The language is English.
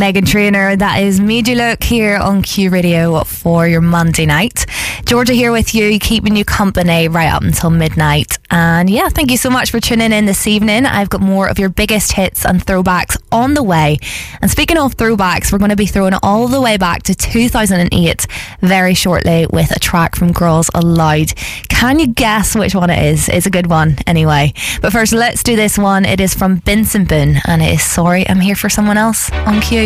Meghan Trainor, that is Made You Look here on Q Radio for your Monday night. Georgia here with you, keeping you company right up until midnight. And yeah, thank you so much for tuning in this evening. I've got more of your biggest hits and throwbacks on the way. And speaking of throwbacks, we're going to be throwing it all the way back to 2008 very shortly with a track from Girls Aloud. Can you guess which one it is? It's a good one anyway. But first, let's do this one. It is from Benson Boone and it is Sorry I'm Here for Someone Else on Q.